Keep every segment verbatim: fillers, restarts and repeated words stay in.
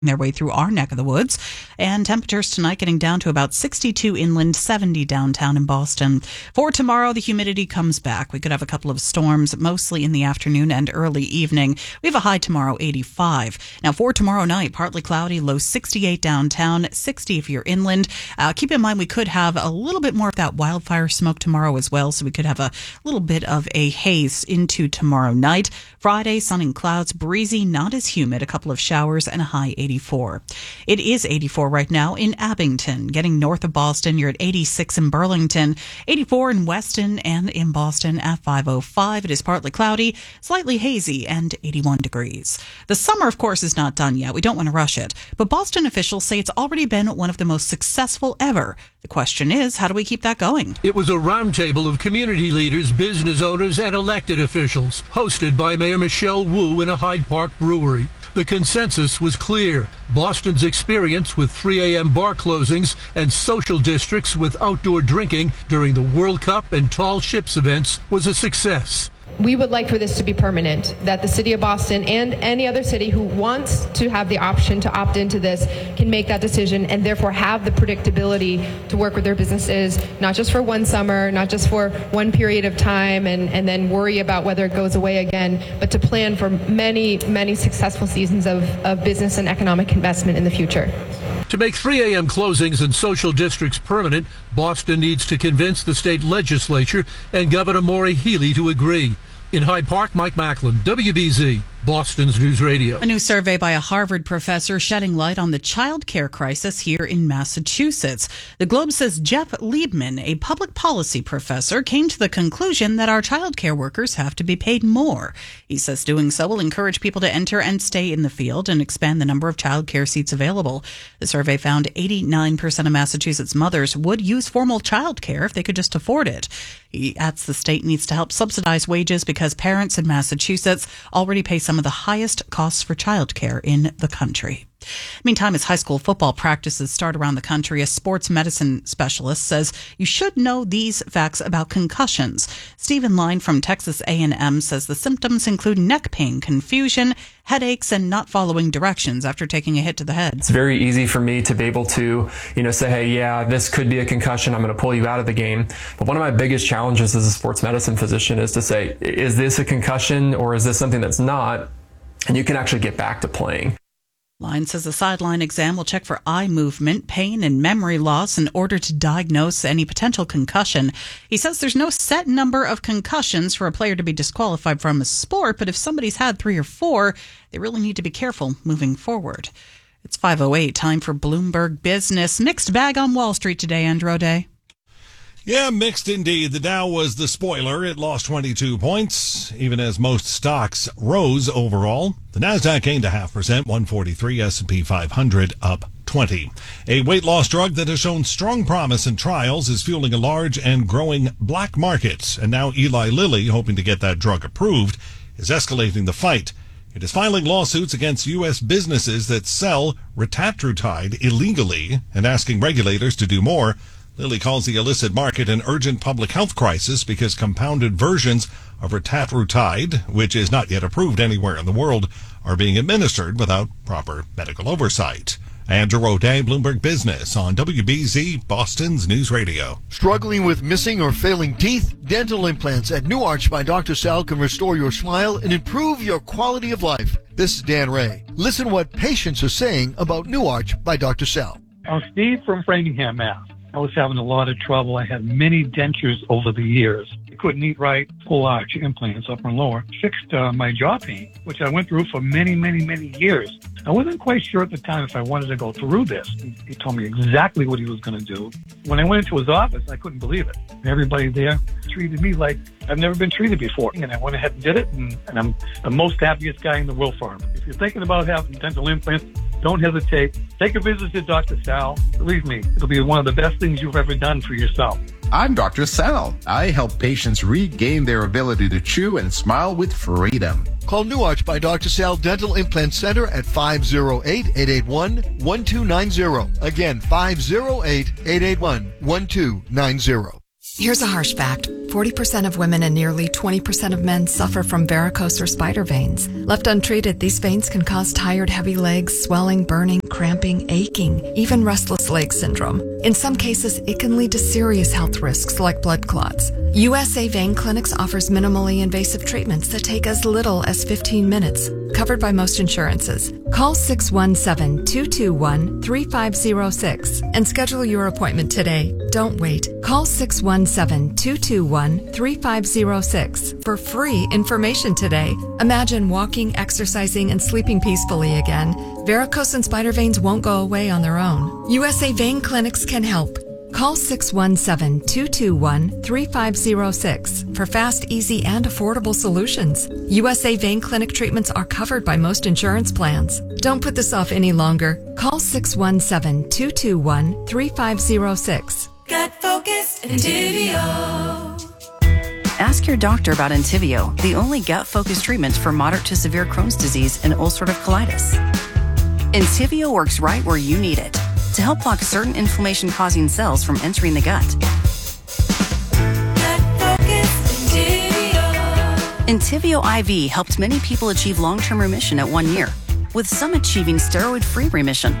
their way through our neck of the woods, and temperatures tonight getting down to about sixty-two inland, seventy downtown in Boston. For tomorrow, the humidity comes back. We could have a couple of storms, mostly in the afternoon and early evening. We have a high tomorrow, eighty-five. Now, for tomorrow night, partly cloudy, low sixty-eight downtown, sixty if you're inland. Uh, keep in mind, we could have a little bit more of that wildfire smoke tomorrow as well, so we could have a little bit of a haze into tomorrow night. Friday, sun and clouds, breezy, not as humid, a couple of showers, and a high eighty-four. It is eighty-four right now in Abington. Getting north of Boston, you're at eighty-six in Burlington, eighty-four in Weston, and in Boston at five oh five. It is partly cloudy, slightly hazy, and eighty-one degrees. The summer, of course, is not done yet. We don't want to rush it. But Boston officials say it's already been one of the most successful ever. The question is, how do we keep that going? It was a roundtable of community leaders, business owners, and elected officials, hosted by Mayor Michelle Wu in a Hyde Park brewery. The consensus was clear. Boston's experience with three a.m. bar closings and social districts with outdoor drinking during the World Cup and Tall Ships events was a success. We would like for this to be permanent, that the city of Boston and any other city who wants to have the option to opt into this can make that decision and therefore have the predictability to work with their businesses, not just for one summer, not just for one period of time and, and then worry about whether it goes away again, but to plan for many, many successful seasons of, of business and economic investment in the future. To make three a.m. closings and social districts permanent, Boston needs to convince the state legislature and Governor Maura Healey to agree. In Hyde Park, Mike Macklin, W B Z, Boston's News Radio. A new survey by a Harvard professor shedding light on the child care crisis here in Massachusetts. The Globe says Jeff Liebman, a public policy professor, came to the conclusion that our child care workers have to be paid more. He says doing so will encourage people to enter and stay in the field and expand the number of child care seats available. The survey found eighty-nine percent of Massachusetts mothers would use formal child care if they could just afford it. He adds the state needs to help subsidize wages because parents in Massachusetts already pay some of the highest costs for childcare in the country. Meantime, as high school football practices start around the country, a sports medicine specialist says you should know these facts about concussions. Stephen Line from Texas A and M says the symptoms include neck pain, confusion, headaches, and not following directions after taking a hit to the head. It's very easy for me to be able to, you know, say, hey, yeah, this could be a concussion. I'm going to pull you out of the game. But one of my biggest challenges as a sports medicine physician is to say, is this a concussion or is this something that's not? And you can actually get back to playing. Line says the sideline exam will check for eye movement, pain, and memory loss in order to diagnose any potential concussion. He says there's no set number of concussions for a player to be disqualified from a sport, but if somebody's had three or four, they really need to be careful moving forward. It's five oh eight, time for Bloomberg Business. Mixed bag on Wall Street today, Andrew Day. Yeah, mixed indeed. The Dow was the spoiler. It lost twenty-two points, even as most stocks rose overall. The Nasdaq gained a half percent, one forty-three, S and P five hundred up twenty. A weight loss drug that has shown strong promise in trials is fueling a large and growing black market. And now Eli Lilly, hoping to get that drug approved, is escalating the fight. It is filing lawsuits against U S businesses that sell retatrutide illegally and asking regulators to do more. Lilly calls the illicit market an urgent public health crisis because compounded versions of retatrutide, which is not yet approved anywhere in the world, are being administered without proper medical oversight. Andrew O'Day, Bloomberg Business on W B Z, Boston's News Radio. Struggling with missing or failing teeth? Dental implants at New Arch by Doctor Sal can restore your smile and improve your quality of life. This is Dan Ray. Listen what patients are saying about New Arch by Doctor Sal. I'm Steve from Framingham, Mass. I was having a lot of trouble. I had many dentures over the years. I couldn't eat right. Full arch implants, upper and lower, fixed uh, my jaw pain, which I went through for many, many, many years. I wasn't quite sure at the time if I wanted to go through this. He, he told me exactly what he was going to do. When I went into his office, I couldn't believe it. Everybody there treated me like I've never been treated before. And I went ahead and did it, and, and I'm the most happiest guy in the world for him. If you're thinking about having dental implants, don't hesitate. Take a visit to Doctor Sal. Believe me, it'll be one of the best things you've ever done for yourself. I'm Doctor Sal. I help patients regain their ability to chew and smile with freedom. Call New Arch by Doctor Sal Dental Implant Center at five oh eight, eight eight one, one two nine zero. Again, five oh eight, eight eight one, one two nine zero. Here's a harsh fact. forty percent of women and nearly twenty percent of men suffer from varicose or spider veins. Left untreated, these veins can cause tired, heavy legs, swelling, burning, cramping, aching, even restless leg syndrome. In some cases, it can lead to serious health risks like blood clots. U S A Vein Clinics offers minimally invasive treatments that take as little as fifteen minutes, covered by most insurances. Call six one seven, two two one, three five zero six and schedule your appointment today. Don't wait. Call six one seven, two two one, three five zero six for free information today. Imagine walking, exercising, and sleeping peacefully again. Varicose and spider veins won't go away on their own. U S A Vein Clinics can help. Call six one seven, two two one, three five zero six for fast, easy, and affordable solutions. U S A Vein Clinic treatments are covered by most insurance plans. Don't put this off any longer. Call six one seven, two two one, three five zero six. Gut Focus Entivio. Ask your doctor about Entivio, the only gut-focused treatment for moderate to severe Crohn's disease and ulcerative colitis. Entivio works right where you need it to help block certain inflammation-causing cells from entering the gut. Entivio I V helped many people achieve long-term remission at one year, with some achieving steroid-free remission.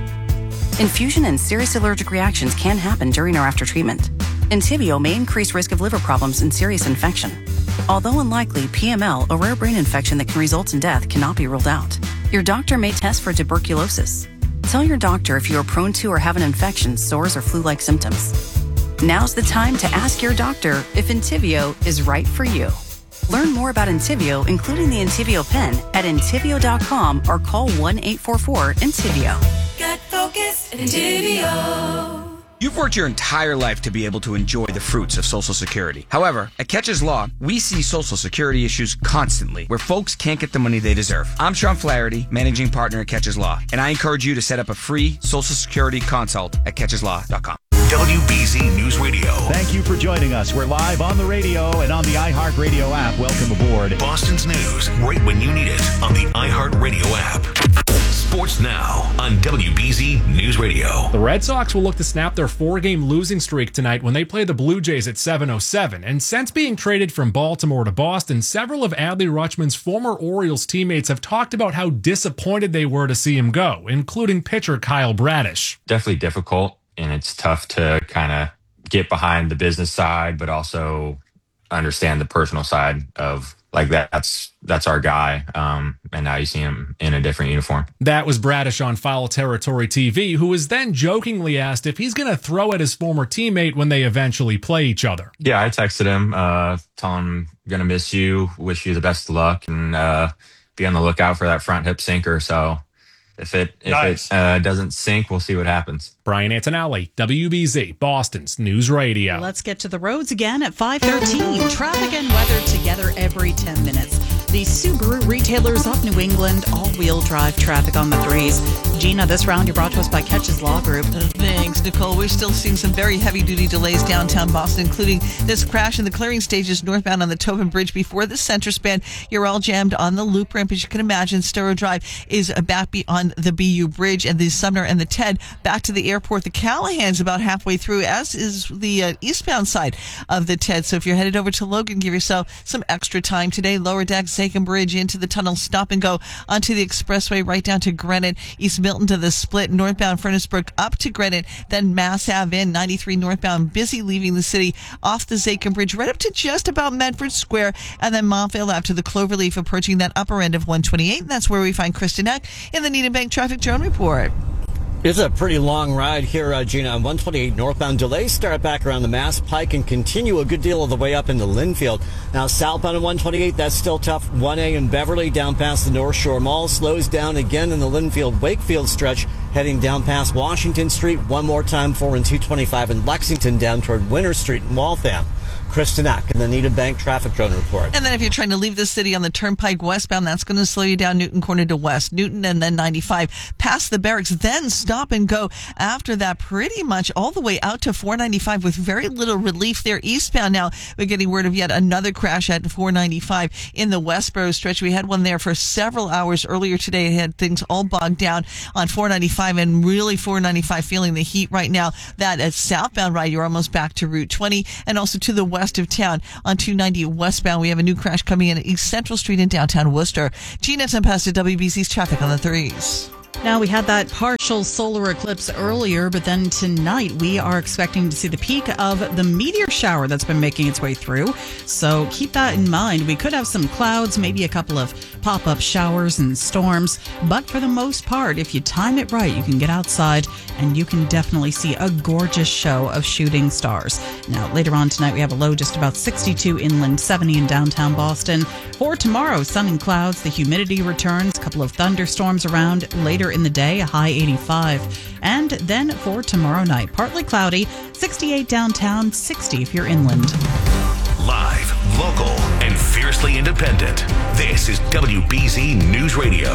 Infusion and serious allergic reactions can happen during or after treatment. Entivio may increase risk of liver problems and serious infection. Although unlikely, P M L, a rare brain infection that can result in death, cannot be ruled out. Your doctor may test for tuberculosis. Tell your doctor if you are prone to or have an infection, sores, or flu-like symptoms. Now's the time to ask your doctor if Entivio is right for you. Learn more about Entivio, including the Entivio pen, at entivio dot com or call one eight four four, Entivio. Gut Focus Entivio. You've worked your entire life to be able to enjoy the fruits of Social Security. However, at Catches Law, we see Social Security issues constantly where folks can't get the money they deserve. I'm Sean Flaherty, managing partner at Catches Law, and I encourage you to set up a free Social Security consult at catches law dot com. W B Z News Radio. Thank you for joining us. We're live on the radio and on the iHeartRadio app. Welcome aboard. Boston's news right when you need it on the iHeartRadio app. Sports now on W B Z News Radio. The Red Sox will look to snap their four-game losing streak tonight when they play the Blue Jays at seven oh seven. And since being traded from Baltimore to Boston, several of Adley Rutschman's former Orioles teammates have talked about how disappointed they were to see him go, including pitcher Kyle Bradish. Definitely difficult, and it's tough to kind of get behind the business side, but also understand the personal side of like that. That's that's our guy. Um, and now you see him in a different uniform. That was Bradish on Foul Territory T V, who was then jokingly asked if he's going to throw at his former teammate when they eventually play each other. Yeah, I texted him, uh, telling him, going to miss you, wish you the best of luck, and uh, be on the lookout for that front hip sinker. So if it if nice. it uh, doesn't sink, we'll see what happens. Brian Antonelli, W B Z, Boston's News Radio. Let's get to the roads again at five thirteen. Traffic and weather together every ten minutes. The Subaru retailers of New England, all-wheel drive traffic on the threes. Gina, this round you're brought to us by Catches Law Group. Thanks, Nicole. We're still seeing some very heavy-duty delays downtown Boston, including this crash in the clearing stages northbound on the Tobin Bridge before the center span. You're all jammed on the loop ramp. As you can imagine, Storrow Drive is back beyond the B U Bridge, and the Sumner and the Ted back to the airport. The Callahan's about halfway through, as is the uh, eastbound side of the Ted. So if you're headed over to Logan, give yourself some extra time today. Lower deck, Zakim Bridge into the tunnel, stop and go onto the expressway right down to Granite, East Milton to the split, northbound Furnace Brook up to Granite, then Mass Ave in, ninety-three northbound, busy leaving the city off the Zakim Bridge right up to just about Medford Square, and then Montvale Ave to the Cloverleaf, approaching that upper end of one twenty-eight. And that's where we find Kristen Eck in the Needham Bank Traffic Drone Report. It's a pretty long ride here, uh, Gina, on one twenty-eight northbound. Delays start back around the Mass Pike and continue a good deal of the way up into Linfield. Now, southbound on one twenty-eight, that's still tough. one A in Beverly, down past the North Shore Mall. Slows down again in the Linfield-Wakefield stretch, heading down past Washington Street. One more time, four and two twenty-five in Lexington, down toward Winter Street in Waltham. Kristen Eck in the Needham Bank Traffic Drone Report. And then if you're trying to leave the city on the Turnpike westbound, that's going to slow you down Newton Corner to West. Newton and then ninety-five past the barracks, then stop and go after that pretty much all the way out to four ninety-five with very little relief there. Eastbound now, we're getting word of yet another crash at four ninety-five in the Westboro stretch. We had one there for several hours earlier today. It had things all bogged down on four ninety-five and really four ninety-five feeling the heat right now. That at southbound right, you're almost back to Route twenty and also to the west of town on two ninety westbound. We have a new crash coming in at East Central Street in downtown Worcester. Gina Tempest at W B C's Traffic on the threes. Now, we had that partial solar eclipse earlier, but then tonight we are expecting to see the peak of the meteor shower that's been making its way through. So keep that in mind. We could have some clouds, maybe a couple of pop-up showers and storms. But for the most part, if you time it right, you can get outside and you can definitely see a gorgeous show of shooting stars. Now, later on tonight, we have a low just about sixty-two inland, seventy in downtown Boston. For tomorrow, sun and clouds, the humidity returns, a couple of thunderstorms around later in the day, a high eighty-five. And then for tomorrow night, partly cloudy, sixty-eight downtown, sixty if you're inland. Live, local, and fiercely independent. This is W B Z News Radio.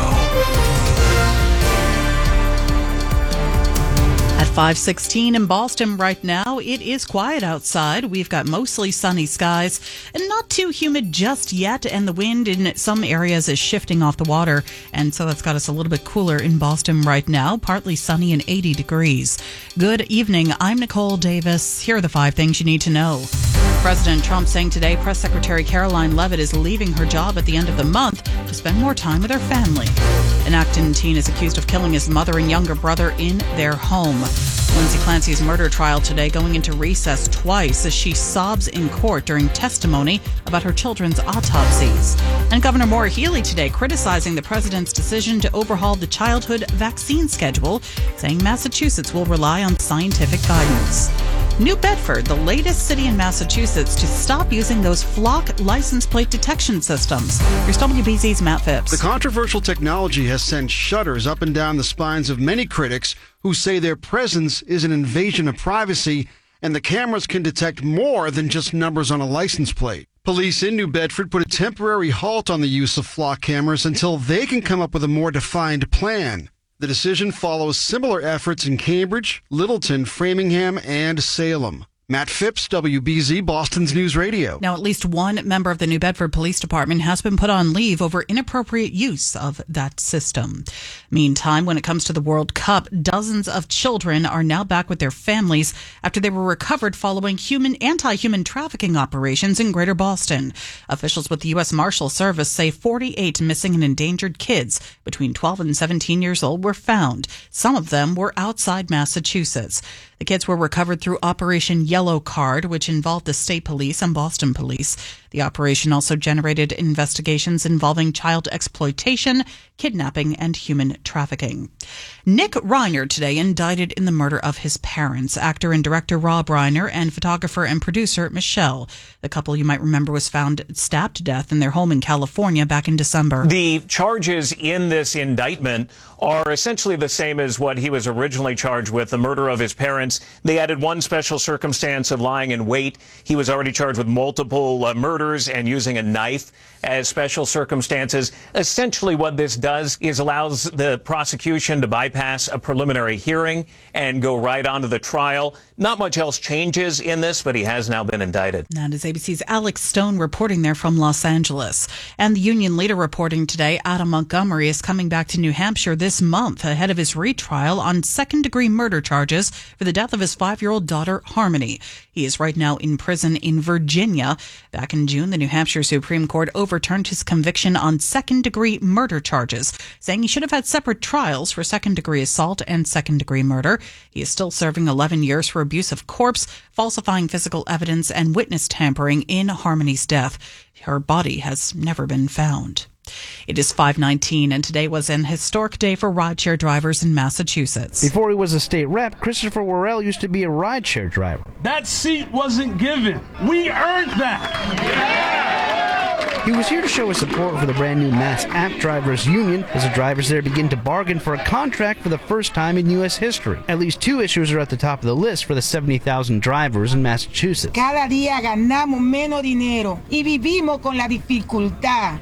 At five sixteen in Boston right now, it is quiet outside. We've got mostly sunny skies and not too humid just yet, and the wind in some areas is shifting off the water, and so that's got us a little bit cooler in Boston right now, partly sunny and eighty degrees. Good evening, I'm Nicole Davis. Here are the five things you need to know. President Trump saying today Press Secretary Caroline Leavitt is leaving her job at the end of the month to spend more time with her family. An Acton teen is accused of killing his mother and younger brother in their home. Lindsay Clancy's murder trial today going into recess twice as she sobs in court during testimony about her children's autopsies. And Governor Maura Healey today criticizing the president's decision to overhaul the childhood vaccine schedule, saying Massachusetts will rely on scientific guidance. New Bedford, the latest city in Massachusetts to stop using those flock license plate detection systems. Here's W B Z's Matt Phipps. The controversial technology has sent shudders up and down the spines of many critics who say their presence is an invasion of privacy and the cameras can detect more than just numbers on a license plate. Police in New Bedford put a temporary halt on the use of flock cameras until they can come up with a more defined plan. The decision follows similar efforts in Cambridge, Littleton, Framingham, and Salem. Matt Phipps, W B Z, Boston's News Radio. Now, at least one member of the New Bedford Police Department has been put on leave over inappropriate use of that system. Meantime, when it comes to the World Cup, dozens of children are now back with their families after they were recovered following human anti-human trafficking operations in Greater Boston. Officials with the U S Marshal Service say forty-eight missing and endangered kids between twelve and seventeen years old were found. Some of them were outside Massachusetts. The kids were recovered through Operation Yellow Card, which involved the state police and Boston police. The operation also generated investigations involving child exploitation, kidnapping, and human trafficking. Nick Reiner today indicted in the murder of his parents, actor and director Rob Reiner and photographer and producer Michelle. The couple, you might remember, was found stabbed to death in their home in California back in December. The charges in this indictment are essentially the same as what he was originally charged with, the murder of his parents. They added one special circumstance of lying in wait. He was already charged with multiple uh, murders and using a knife as special circumstances. Essentially what this does is allows the prosecution to bypass a preliminary hearing and go right on to the trial. Not much else changes in this, but he has now been indicted. That is A B C's Alex Stone reporting there from Los Angeles. And the union leader reporting today, Adam Montgomery, is coming back to New Hampshire this month ahead of his retrial on second-degree murder charges for the death of his five-year-old daughter, Harmony. He is right now in prison in Virginia. Back in June, the New Hampshire Supreme Court overturned his conviction on second-degree murder charges, saying he should have had separate trials for second-degree assault and second-degree murder. He is still serving eleven years for abuse of corpse, falsifying physical evidence, and witness tampering in Harmony's death. Her body has never been found. It is five nineteen, and today was an historic day for rideshare drivers in Massachusetts. Before he was a state rep, Christopher Worrell used to be a rideshare driver. That seat wasn't given. We earned that. Yeah! He was here to show his support for the brand new Mass App Drivers Union as the drivers there begin to bargain for a contract for the first time in U S history. At least two issues are at the top of the list for the seventy thousand drivers in Massachusetts. Cada día ganamos menos dinero y vivimos con la dificultad.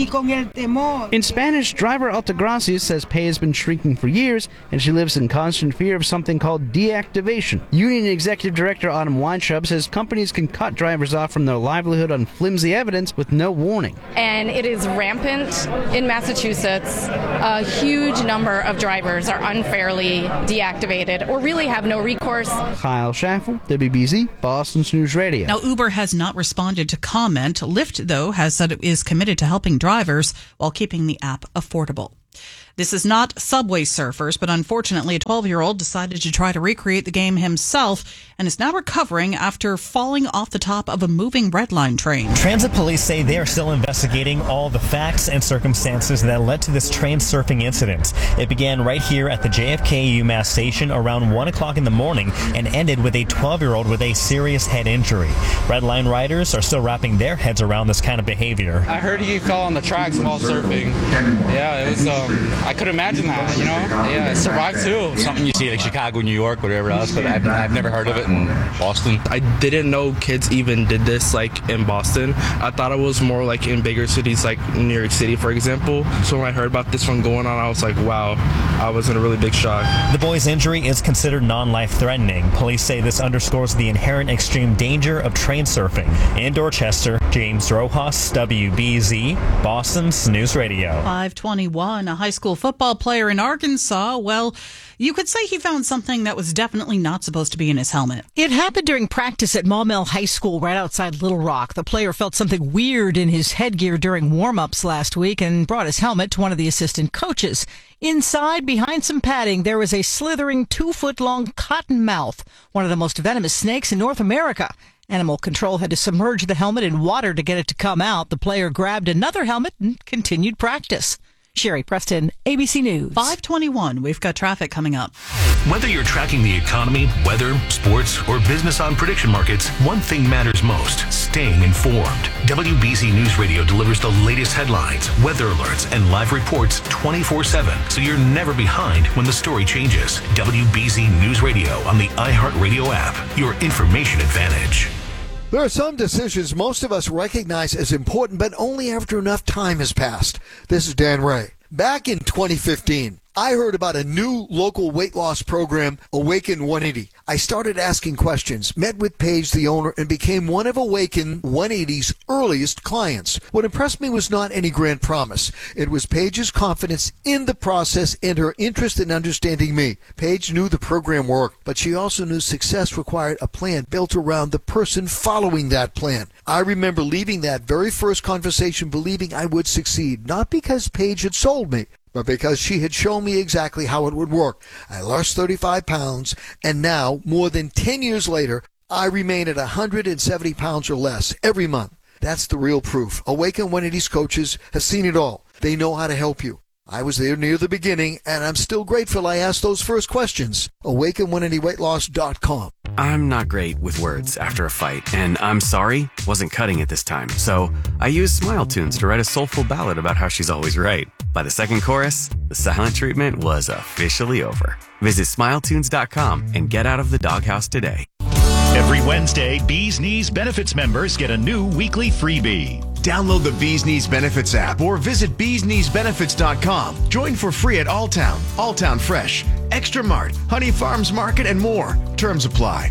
In Spanish, driver Altagracia says pay has been shrinking for years, and she lives in constant fear of something called deactivation. Union Executive Director Autumn Weinschub says companies can cut drivers off from their livelihood on flimsy evidence with no warning. And it is rampant in Massachusetts. A huge number of drivers are unfairly deactivated or really have no recourse. Kyle Schaffel, W B Z, Boston's News Radio. Now, Uber has not responded to comment. Lyft, though, has said it is committed to helping drivers while keeping the app affordable. This is not Subway Surfers, but unfortunately a twelve-year-old decided to try to recreate the game himself and is now recovering after falling off the top of a moving Red Line train. Transit police say they are still investigating all the facts and circumstances that led to this train surfing incident. It began right here at the J F K UMass station around one o'clock in the morning and ended with a twelve-year-old with a serious head injury. Red Line riders are still wrapping their heads around this kind of behavior. I heard he fell on the tracks while surfing. Yeah, it was, um, I could imagine that, you know? Yeah, I survived too. Something you see like Chicago, New York, whatever else, but I've, I've never heard of it in Boston. I didn't know kids even did this like in Boston. I thought it was more like in bigger cities like New York City, for example. So when I heard about this one going on, I was like, wow, I was in a really big shock. The boy's injury is considered non-life threatening. Police say this underscores the inherent extreme danger of train surfing. In Dorchester, James Rojas, W B Z, Boston's News Radio. five twenty-one, a high school football player in Arkansas, well, you could say he found something that was definitely not supposed to be in his helmet. It happened during practice at Maumelle High School right outside Little Rock. The player felt something weird in his headgear during warm-ups last week and brought his helmet to one of the assistant coaches. Inside, behind some padding, there was a slithering two-foot-long cottonmouth, one of the most venomous snakes in North America. Animal control had to submerge the helmet in water to get it to come out. The player grabbed another helmet and continued practice. Sherry Preston, A B C News. five twenty-one, we've got traffic coming up. Whether you're tracking the economy, weather, sports, or business on prediction markets, one thing matters most: staying informed. W B Z News Radio delivers the latest headlines, weather alerts, and live reports twenty-four seven, so you're never behind when the story changes. W B Z News Radio on the iHeartRadio app, your information advantage. There are some decisions most of us recognize as important, but only after enough time has passed. This is Dan Ray. Back in twenty fifteen, I heard about a new local weight loss program, Awaken one eighty. I started asking questions, met with Paige, the owner, and became one of Awaken one eighty's earliest clients. What impressed me was not any grand promise. It was Paige's confidence in the process and her interest in understanding me. Paige knew the program worked, but she also knew success required a plan built around the person following that plan. I remember leaving that very first conversation believing I would succeed, not because Paige had sold me, but because she had shown me exactly how it would work. I lost thirty-five pounds, and now, more than ten years later, I remain at one hundred seventy pounds or less every month. That's the real proof. Awaken one eighty's coaches have seen it all. They know how to help you. I was there near the beginning, and I'm still grateful I asked those first questions. Awaken one eighty weight loss dot com. I'm not great with words after a fight, and I'm sorry wasn't cutting it this time. So I used Smile Tunes to write a soulful ballad about how she's always right. By the second chorus, the silent treatment was officially over. Visit smile tunes dot com and get out of the doghouse today. Every Wednesday, Bees Knees Benefits members get a new weekly freebie. Download the Bees Knees Benefits app or visit bees knees benefits dot com. Join for free at Alltown, Alltown Fresh, Extra Mart, Honey Farms Market, and more. Terms apply.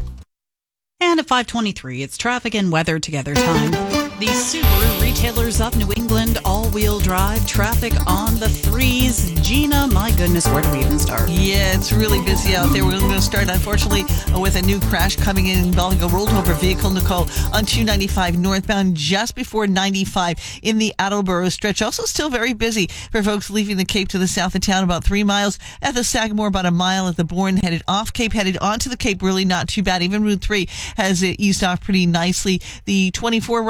And at five twenty-three, it's traffic and weather together time. The Subaru retailers of New England, all-wheel drive, traffic on the threes. Gina, my goodness, where do we even start? Yeah, it's really busy out there. We're going to start, unfortunately, with a new crash coming in involving a rolled-over vehicle, Nicole, on two ninety-five northbound just before ninety-five in the Attleboro stretch. Also still very busy for folks leaving the Cape to the south of town, about three miles at the Sagamore, about a mile at the Bourne, headed off Cape, headed onto the Cape. Really not too bad. Even Route three has eased off pretty nicely. The twenty-four ride is in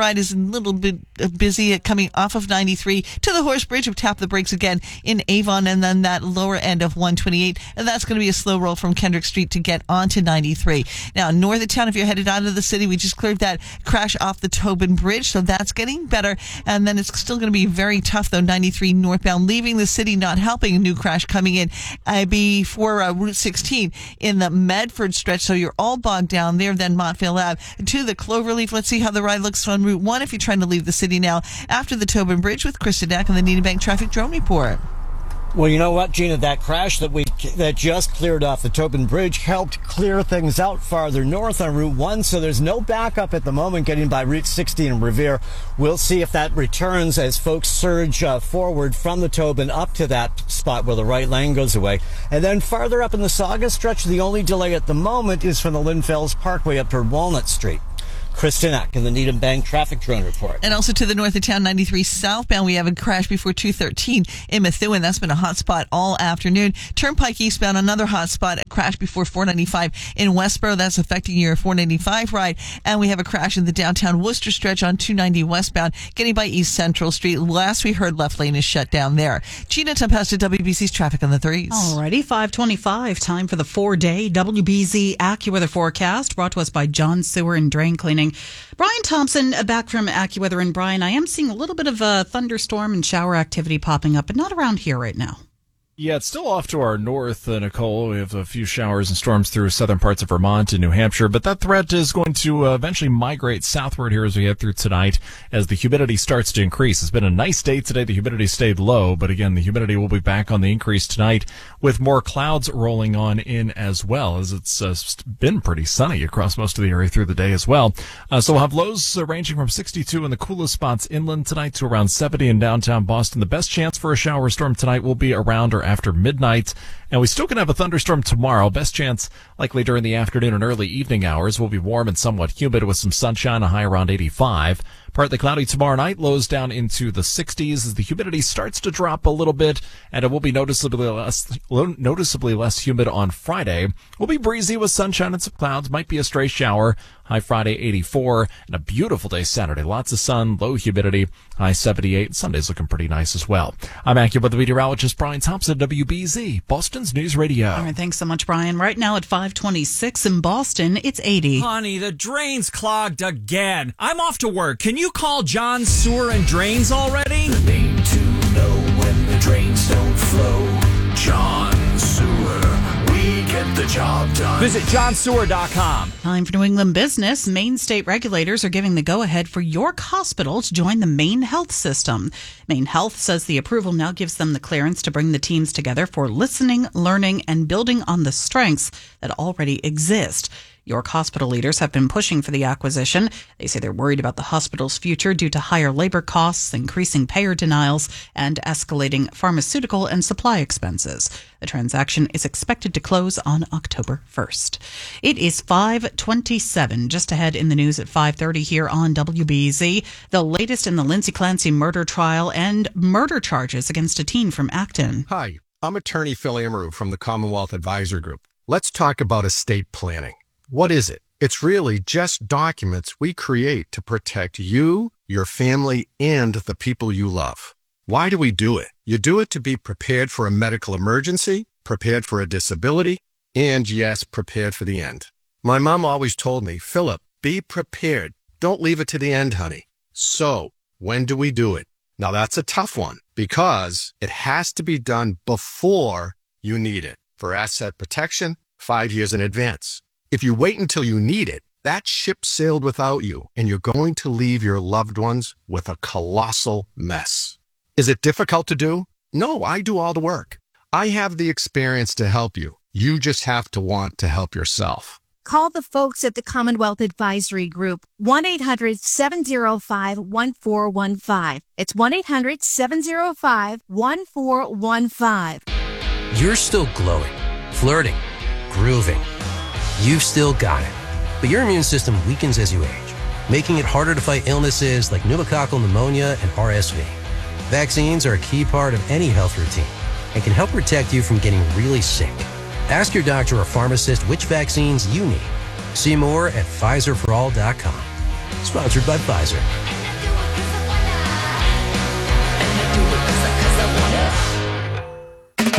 little bit busy coming off of ninety-three to the Horse Bridge. We'll tap the brakes again in Avon, and then that lower end of one twenty-eight. And that's going to be a slow roll from Kendrick Street to get onto ninety-three. Now, north of town, if you're headed out of the city, we just cleared that crash off the Tobin Bridge, so that's getting better. And then it's still going to be very tough, though, ninety-three northbound, leaving the city, not helping. A new crash coming in uh, before uh, Route sixteen in the Medford stretch, so you're all bogged down there. Then Montville Ave to the Cloverleaf. Let's see how the ride looks on Route one if you're trying to leave the city now after the Tobin Bridge with Krista Deck and the Needham Bank Traffic Drone Report. Well, you know what, Gina? That crash that we that just cleared off the Tobin Bridge helped clear things out farther north on Route one, so there's no backup at the moment getting by Route sixty in Revere. We'll see if that returns as folks surge uh, forward from the Tobin up to that spot where the right lane goes away. And then farther up in the Sauga stretch, the only delay at the moment is from the Linfells Parkway up toward Walnut Street. Kristen Eck in the Needham Bank Traffic Drone Report. And also to the north of town, ninety-three southbound, we have a crash before two thirteen in Methuen. That's been a hot spot all afternoon. Turnpike eastbound, another hot spot, a crash before four ninety-five in Westboro. That's affecting your four ninety-five ride. And we have a crash in the downtown Worcester stretch on two ninety westbound, getting by East Central Street. Last we heard, left lane is shut down there. Gina Tempesta, W B C's traffic on the threes. Alrighty, five twenty-five, time for the four-day W B Z AccuWeather forecast, brought to us by John Sewer and Drain Cleaning. Brian Thompson, uh, back from AccuWeather. And Brian, I am seeing a little bit of a thunderstorm and shower activity popping up, but not around here right now. Yeah, it's still off to our north, uh, Nicole. We have a few showers and storms through southern parts of Vermont and New Hampshire, but that threat is going to uh, eventually migrate southward here as we head through tonight as the humidity starts to increase. It's been a nice day today. The humidity stayed low, but again, the humidity will be back on the increase tonight with more clouds rolling on in as well, as it's uh, been pretty sunny across most of the area through the day as well. Uh, so we'll have lows uh, ranging from sixty-two in the coolest spots inland tonight to around seventy in downtown Boston. The best chance for a shower storm tonight will be around or after midnight, and we still can have a thunderstorm tomorrow. Best chance likely during the afternoon and early evening hours. Will be warm and somewhat humid with some sunshine, a high around eighty-five. Partly cloudy tomorrow night, lows down into the sixties as the humidity starts to drop a little bit, and it will be noticeably less noticeably less humid on Friday. Will be breezy with sunshine and some clouds, might be a stray shower. High Friday, eighty-four, and a beautiful day Saturday. Lots of sun, low humidity, high seventy-eight. Sunday's looking pretty nice as well. I'm AccuWeather meteorologist Brian Thompson, W B Z, Boston's News Radio. All right, thanks so much, Brian. Right now at five twenty-six in Boston, it's eighty. Honey, the drain's clogged again. I'm off to work. Can you call John Sewer and Drains already? The name to know when the drains don't flow. John Sewer. We get the job done. Visit john sewer dot com. Time for New England business. Maine state regulators are giving the go-ahead for York Hospital to join the Maine Health System. Maine Health says the approval now gives them the clearance to bring the teams together for listening, learning, and building on the strengths that already exist. York hospital leaders have been pushing for the acquisition. They say they're worried about the hospital's future due to higher labor costs, increasing payer denials, and escalating pharmaceutical and supply expenses. The transaction is expected to close on October first. It is five twenty-seven, just ahead in the news at five thirty here on W B Z. The latest in the Lindsay Clancy murder trial and murder charges against a teen from Acton. Hi, I'm attorney Phil Amaru from the Commonwealth Advisory Group. Let's talk about estate planning. What is it? It's really just documents we create to protect you, your family, and the people you love. Why do we do it? You do it to be prepared for a medical emergency, prepared for a disability, and yes, prepared for the end. My mom always told me, Philip, be prepared. Don't leave it to the end, honey. So, when do we do it? Now that's a tough one because it has to be done before you need it. For asset protection, five years in advance. If you wait until you need it, that ship sailed without you, and you're going to leave your loved ones with a colossal mess. Is it difficult to do? No, I do all the work. I have the experience to help you. You just have to want to help yourself. Call the folks at the Commonwealth Advisory Group, one eight hundred seven oh five one four one five. It's one eight hundred seven oh five one four one five. You're still glowing, flirting, grooving. You've still got it, but your immune system weakens as you age, making it harder to fight illnesses like pneumococcal pneumonia and R S V. Vaccines are a key part of any health routine and can help protect you from getting really sick. Ask your doctor or pharmacist which vaccines you need. See more at Pfizer for all dot com. Sponsored by Pfizer.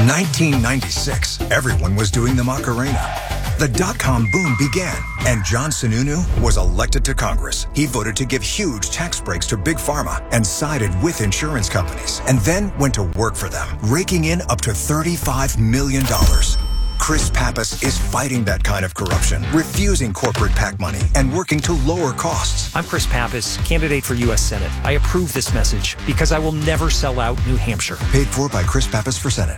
nineteen ninety-six, everyone was doing the Macarena. The dot-com boom began, and John Sununu was elected to Congress. He voted to give huge tax breaks to Big Pharma and sided with insurance companies, and then went to work for them, raking in up to thirty-five million dollars. Chris Pappas is fighting that kind of corruption, refusing corporate PAC money, and working to lower costs. I'm Chris Pappas, candidate for U S Senate. I approve this message because I will never sell out New Hampshire. Paid for by Chris Pappas for Senate.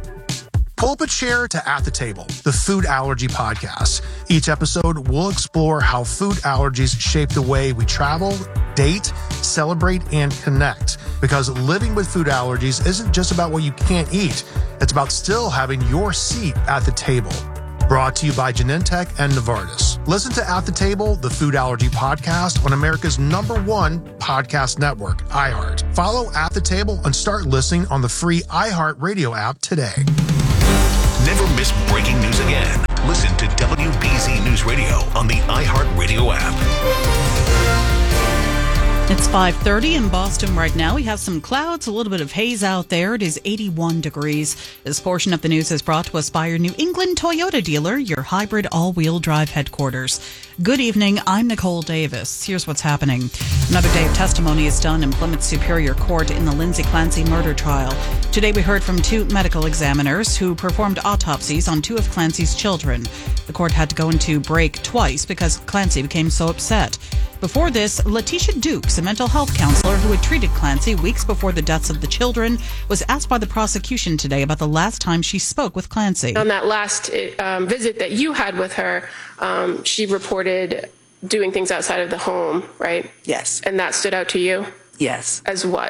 Pulpit Chair to At the Table, the food allergy podcast. Each episode, we'll explore how food allergies shape the way we travel, date, celebrate, and connect. Because living with food allergies isn't just about what you can't eat. It's about still having your seat at the table. Brought to you by Genentech and Novartis. Listen to At the Table, the food allergy podcast on America's number one podcast network, iHeart. Follow At the Table and start listening on the free iHeart Radio app today. Never miss breaking news again. Listen to W B Z News Radio on the iHeartRadio app. It's five thirty in Boston right now. We have some clouds, a little bit of haze out there. It is eighty-one degrees. This portion of the news is brought to us by your New England Toyota dealer, your hybrid all-wheel drive headquarters. Good evening. I'm Nicole Davis. Here's what's happening. Another day of testimony is done in Plymouth Superior Court in the Lindsay Clancy murder trial. Today we heard from two medical examiners who performed autopsies on two of Clancy's children. The court had to go into break twice because Clancy became so upset. Before this, Letitia Dukes, a mental health counselor who had treated Clancy weeks before the deaths of the children, was asked by the prosecution today about the last time she spoke with Clancy. On that last um, visit that you had with her, um, she reported doing things outside of the home, right? Yes. And that stood out to you? Yes. As what?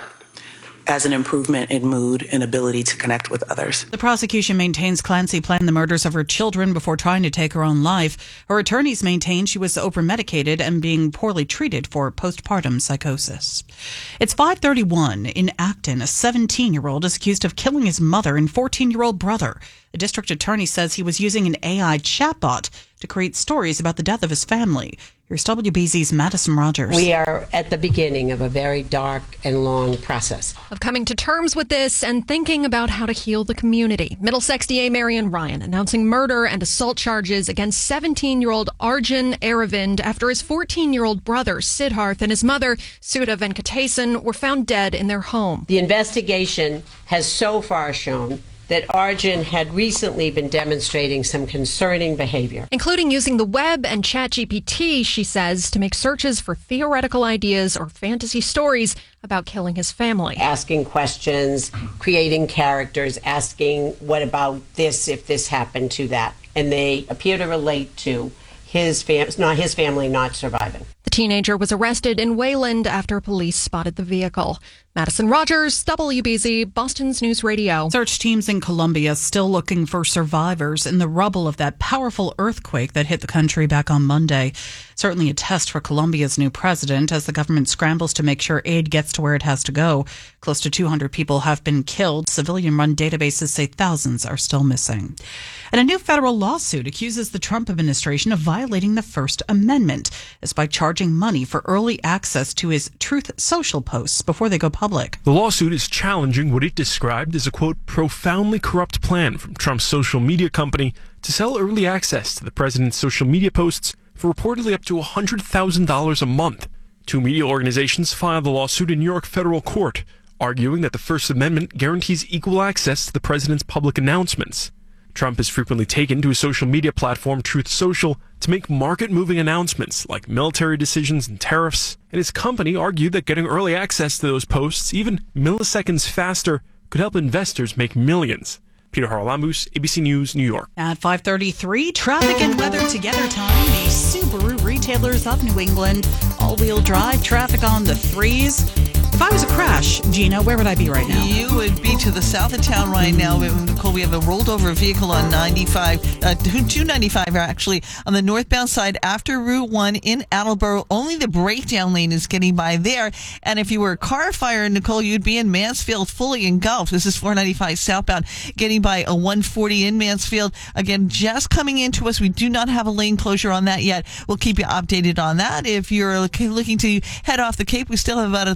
As an improvement in mood and ability to connect with others. The prosecution maintains Clancy planned the murders of her children before trying to take her own life. Her attorneys maintain she was over-medicated and being poorly treated for postpartum psychosis. It's five thirty-one. In Acton, a seventeen-year-old is accused of killing his mother and fourteen-year-old brother. The district attorney says he was using an A I chatbot to create stories about the death of his family. Here's W B Z's Madison Rogers. We are at the beginning of a very dark and long process of coming to terms with this and thinking about how to heal the community. Middlesex D A Marion Ryan announcing murder and assault charges against seventeen-year-old Arjun Aravind after his fourteen-year-old brother Siddharth and his mother Sudha Venkatesan were found dead in their home. The investigation has so far shown that Arjun had recently been demonstrating some concerning behavior, including using the web and ChatGPT, she says, to make searches for theoretical ideas or fantasy stories about killing his family. Asking questions, creating characters, asking what about this if this happened to that. And they appear to relate to his fam- not his family not surviving. The teenager was arrested in Wayland after police spotted the vehicle. Madison Rogers, W B Z, Boston's News Radio. Search teams in Colombia still looking for survivors in the rubble of that powerful earthquake that hit the country back on Monday. Certainly a test for Colombia's new president as the government scrambles to make sure aid gets to where it has to go. Close to two hundred people have been killed. Civilian-run databases say thousands are still missing. And a new federal lawsuit accuses the Trump administration of violating the First Amendment as by charging money for early access to his Truth Social posts before they go public. The lawsuit is challenging what it described as a, quote, profoundly corrupt plan from Trump's social media company to sell early access to the president's social media posts for reportedly up to one hundred thousand dollars a month. Two media organizations filed the lawsuit in New York federal court, arguing that the First Amendment guarantees equal access to the president's public announcements. Trump has frequently taken to his social media platform Truth Social to make market-moving announcements like military decisions and tariffs, and his company argued that getting early access to those posts, even milliseconds faster, could help investors make millions. Peter Haralamus, A B C News, New York. At five thirty-three, traffic and weather together time. The Subaru retailers of New England. All-wheel drive traffic on the threes. If I was a crash, Gina, where would I be right now? You would be to the south of town right now. Nicole, we have a rolled over vehicle on ninety-five, uh, two ninety-five actually, on the northbound side after Route one in Attleboro. Only the breakdown lane is getting by there. And if you were a car fire, Nicole, you'd be in Mansfield, fully engulfed. This is four ninety-five southbound, getting by a one forty in Mansfield. Again, just coming into us. We do not have a lane closure on that yet. We'll keep you updated on that. If you're looking to head off the Cape, we still have about a three mile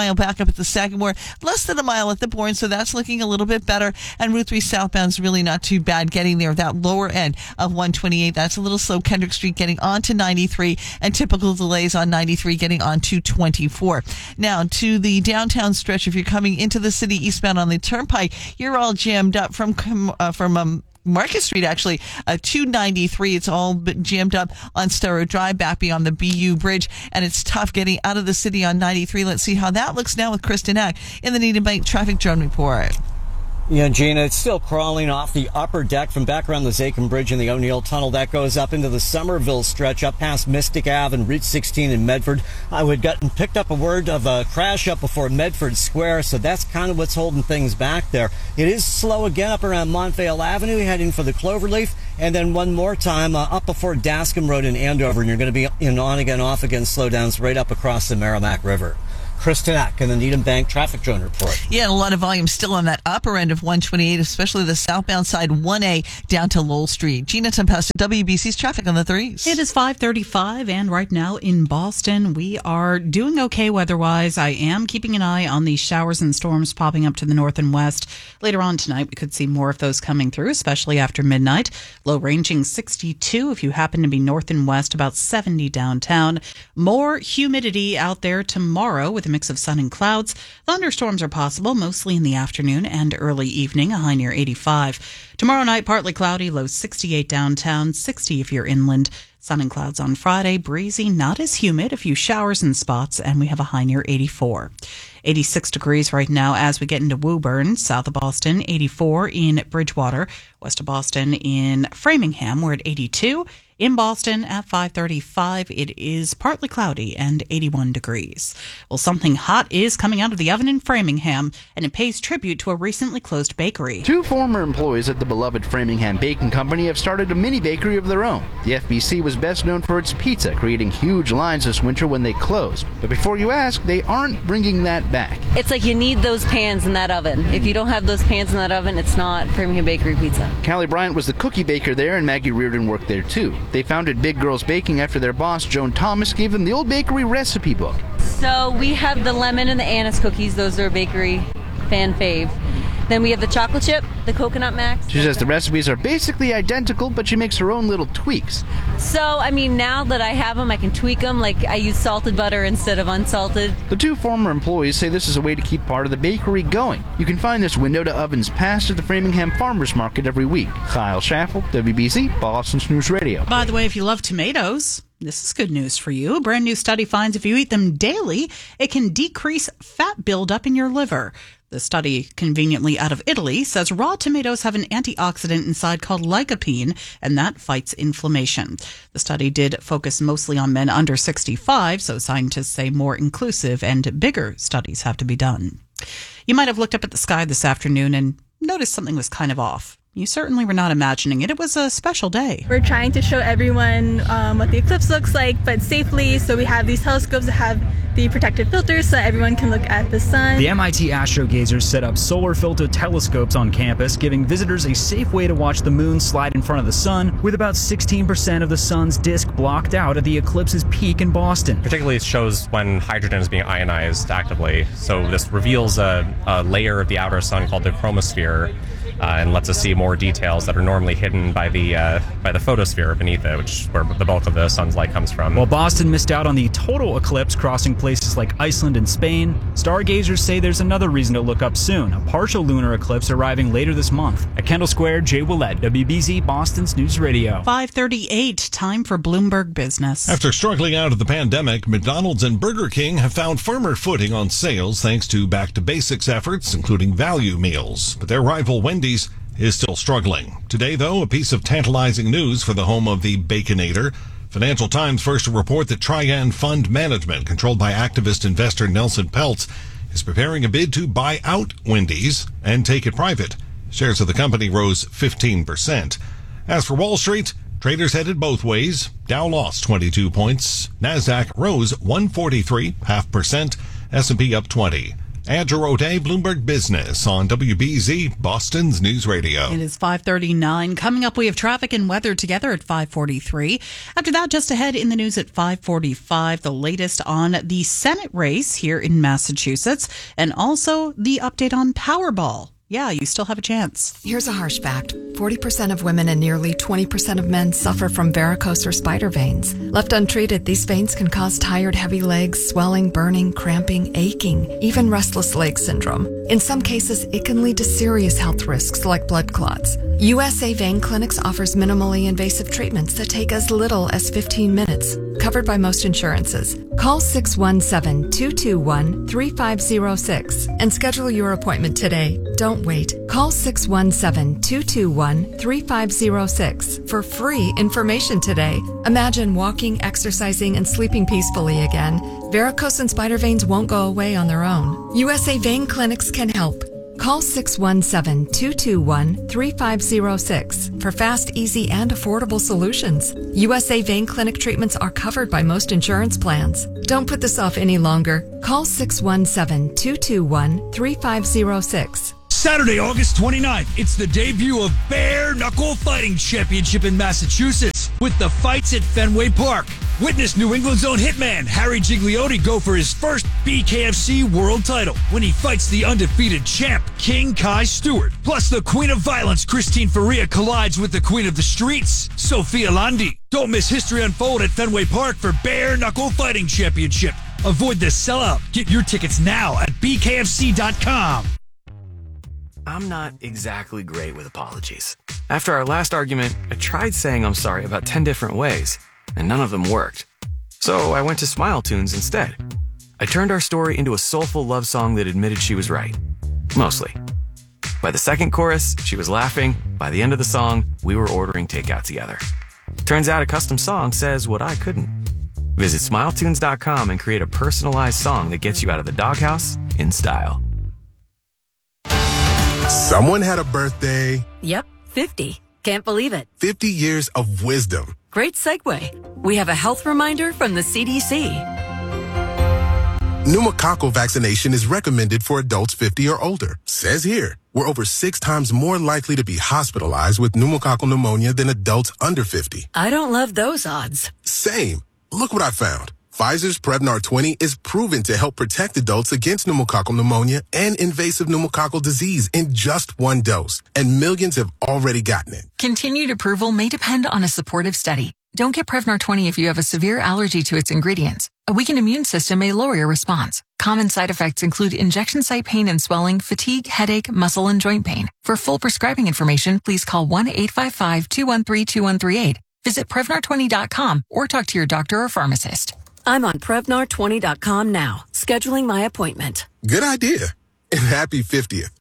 mile back up at the Sagamore, less than a mile at the Bourne, so that's looking a little bit better. And Route three southbound is really not too bad getting there. That lower end of one twenty-eight, that's a little slow. Kendrick Street getting onto ninety-three, and typical delays on ninety-three getting on to twenty-four. Now, to the downtown stretch, if you're coming into the city eastbound on the Turnpike, you're all jammed up from uh, from um, Market Street, actually, uh, two ninety-three. It's all jammed up on Starrow Drive back beyond the B U Bridge, and it's tough getting out of the city on ninety-three. Let's see how that looks now with Kristen Ack in the Needham Bank Traffic Drone Report. Yeah, Gina, it's still crawling off the upper deck from back around the Zakin Bridge and the O'Neill Tunnel. That goes up into the Somerville stretch, up past Mystic Ave and Route sixteen in Medford. I would gotten picked up a word of a crash up before Medford Square, so that's kind of what's holding things back there. It is slow again up around Montvale Avenue, heading for the Cloverleaf, and then one more time uh, up before Dascom Road in Andover, and you're going to be in on again, off again slowdowns right up across the Merrimack River. Kristen Ack in the Needham Bank Traffic Drone Report. Yeah, a lot of volume still on that upper end of one twenty-eight, especially the southbound side one A down to Lowell Street. Gina Tempesta, W B C's traffic on the threes. It is five thirty-five, and right now in Boston, we are doing okay weather-wise. I am keeping an eye on these showers and storms popping up to the north and west. Later on tonight, we could see more of those coming through, especially after midnight. Low ranging sixty-two if you happen to be north and west, about seventy downtown. More humidity out there tomorrow with mix of sun and clouds. Thunderstorms are possible, mostly in the afternoon and early evening, a high near eighty-five. Tomorrow night, partly cloudy, low sixty-eight downtown, sixty if you're inland. Sun and clouds on Friday, breezy, not as humid, a few showers in spots, and we have a high near eighty-four. eighty-six degrees right now as we get into Woburn, south of Boston, eighty-four in Bridgewater, west of Boston in Framingham, we're at eighty-two. In Boston at five thirty-five, it is partly cloudy and eighty-one degrees. Well, something hot is coming out of the oven in Framingham, and it pays tribute to a recently closed bakery. Two former employees at the beloved Framingham Baking Company have started a mini bakery of their own. The F B C was best known for its pizza, creating huge lines this winter when they closed. But before you ask, they aren't bringing that back. It's like you need those pans in that oven. If you don't have those pans in that oven, it's not Framingham Bakery pizza. Callie Bryant was the cookie baker there, and Maggie Reardon worked there too. They founded Big Girls Baking after their boss, Joan Thomas, gave them the old bakery recipe book. So we have the lemon and the anise cookies. Those are a bakery fan fave. Then we have the chocolate chip, the coconut max. She says the recipes are basically identical, but she makes her own little tweaks. So, I mean, now that I have them, I can tweak them. Like, I use salted butter instead of unsalted. The two former employees say this is a way to keep part of the bakery going. You can find this window to ovens past at the Framingham Farmers Market every week. Kyle Schaffel, W B C, Boston's News Radio. By the way, if you love tomatoes, this is good news for you. A brand new study finds if you eat them daily, it can decrease fat buildup in your liver. The study, conveniently out of Italy, says raw tomatoes have an antioxidant inside called lycopene, and that fights inflammation. The study did focus mostly on men under sixty-five, so scientists say more inclusive and bigger studies have to be done. You might have looked up at the sky this afternoon and noticed something was kind of off. You certainly were not imagining it. It was a special day. We're trying to show everyone um, what the eclipse looks like, but safely. So we have these telescopes that have the protective filters so that everyone can look at the sun. The M I T AstroGazers set up solar filtered telescopes on campus, giving visitors a safe way to watch the moon slide in front of the sun, with about sixteen percent of the sun's disk blocked out at the eclipse's peak in Boston. Particularly, it shows when hydrogen is being ionized actively. So this reveals a, a layer of the outer sun called the chromosphere. Uh, and lets us see more details that are normally hidden by the uh, by the photosphere beneath it, which is where the bulk of the sun's light comes from. While Boston missed out on the total eclipse, crossing places like Iceland and Spain, stargazers say there's another reason to look up soon, a partial lunar eclipse arriving later this month. At Kendall Square, Jay Willett, W B Z, Boston's News Radio. five thirty-eight, time for Bloomberg Business. After struggling out of the pandemic, McDonald's and Burger King have found firmer footing on sales thanks to back-to-basics efforts, including value meals. But their rival Wendy's is still struggling. Today, though, a piece of tantalizing news for the home of the Baconator. Financial Times first to report that Trian Fund Management, controlled by activist investor Nelson Peltz, is preparing a bid to buy out Wendy's and take it private. Shares of the company rose fifteen percent. As for Wall Street, traders headed both ways. Dow lost twenty-two points. NASDAQ rose one forty-three, half percent. S and P up twenty. Andrew O'Day, Bloomberg Business on W B Z, Boston's News Radio. It is five thirty-nine. Coming up, we have traffic and weather together at five forty-three. After that, just ahead in the news at five forty-five, the latest on the Senate race here in Massachusetts, and also the update on Powerball. Yeah, you still have a chance. Here's a harsh fact. forty percent of women and nearly twenty percent of men suffer from varicose or spider veins. Left untreated, these veins can cause tired, heavy legs, swelling, burning, cramping, aching, even restless leg syndrome. In some cases, it can lead to serious health risks like blood clots. U S A Vein Clinics offers minimally invasive treatments that take as little as fifteen minutes, covered by most insurances. Call six one seven, two two one, three five zero six and schedule your appointment today. Don't wait. Call six one seven, two two one, three five zero six for free information today. Imagine walking, exercising, and sleeping peacefully again. Varicose and spider veins won't go away on their own. U S A Vein Clinics can help. Call six one seven, two two one, three five zero six for fast, easy, and affordable solutions. U S A Vein Clinic treatments are covered by most insurance plans. Don't put this off any longer. Call six one seven, two two one, three five zero six. Saturday, August twenty-ninth, it's the debut of Bare Knuckle Fighting Championship in Massachusetts with the fights at Fenway Park. Witness New England's own hitman Harry Gigliotti go for his first B K F C world title when he fights the undefeated champ King Kai Stewart. Plus, the Queen of Violence Christine Faria collides with the Queen of the Streets Sophia Landi. Don't miss history unfold at Fenway Park for Bare Knuckle Fighting Championship. Avoid the sellout. Get your tickets now at B K F C dot com. I'm not exactly great with apologies. After our last argument, I tried saying I'm sorry about ten different ways, and none of them worked. So I went to Smile Tunes instead. I turned our story into a soulful love song that admitted she was right. Mostly. By the second chorus, she was laughing. By the end of the song, we were ordering takeout together. Turns out a custom song says what I couldn't. Visit smile tunes dot com and create a personalized song that gets you out of the doghouse in style. Someone had a birthday. Yep, fifty. Can't believe it. fifty years of wisdom. Great segue. We have a health reminder from the C D C. Pneumococcal vaccination is recommended for adults fifty or older. Says here, we're over six times more likely to be hospitalized with pneumococcal pneumonia than adults under fifty. I don't love those odds. Same. Look what I found. Pfizer's Prevnar twenty is proven to help protect adults against pneumococcal pneumonia and invasive pneumococcal disease in just one dose. And millions have already gotten it. Continued approval may depend on a supportive study. Don't get Prevnar twenty if you have a severe allergy to its ingredients. A weakened immune system may lower your response. Common side effects include injection site pain and swelling, fatigue, headache, muscle, and joint pain. For full prescribing information, please call one eight five five, two one three, two one three eight. Visit Prevnar twenty dot com or talk to your doctor or pharmacist. I'm on Prevnar twenty dot com now, scheduling my appointment. Good idea. And happy fiftieth.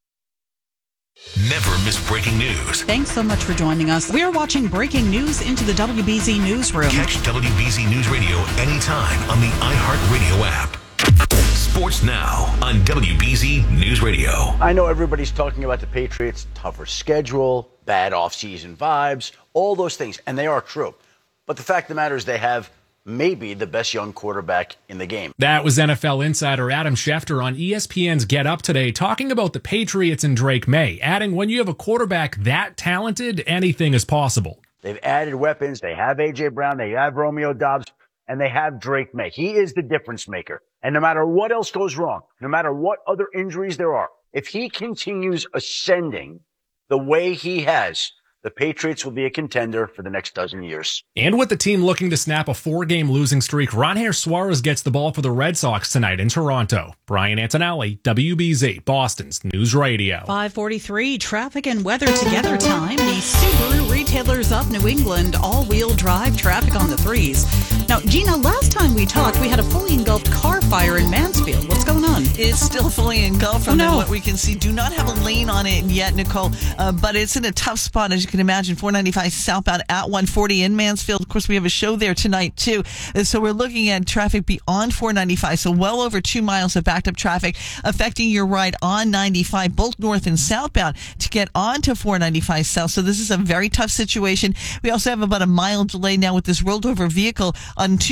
Never miss breaking news. Thanks so much for joining us. We are watching breaking news into the W B Z Newsroom. Catch W B Z News Radio anytime on the iHeartRadio app. Sports Now on W B Z News Radio. I know everybody's talking about the Patriots' tougher schedule, bad offseason vibes, all those things, and they are true. But the fact of the matter is they have maybe the best young quarterback in the game. That was N F L insider Adam Schefter on E S P N's Get Up today, talking about the Patriots and Drake May, adding when you have a quarterback that talented, anything is possible. They've added weapons. They have A J Brown. They have Romeo Doubs. And they have Drake May. He is the difference maker. And no matter what else goes wrong, no matter what other injuries there are, if he continues ascending the way he has, the Patriots will be a contender for the next dozen years. And with the team looking to snap a four-game losing streak, Ronher Suarez gets the ball for the Red Sox tonight in Toronto. Brian Antonelli, W B Z, Boston's News Radio. five forty-three, traffic and weather together time. The Subaru retailers of New England, all-wheel drive traffic on the threes. Now, Gina, last time we talked, we had a fully engulfed car fire in Mansfield. What's going on? It's still fully engulfed from oh, no. what we can see. Do not have a lane on it yet, Nicole, uh, but it's in a tough spot, as you can imagine. four ninety-five southbound at one forty in Mansfield. Of course, we have a show there tonight, too. So we're looking at traffic beyond four ninety-five, so well over two miles of backed up traffic affecting your ride on ninety-five, both north and southbound, to get onto four ninety-five south. So this is a very tough situation. We also have about a mile delay now with this rolled over vehicle on two ninety-five.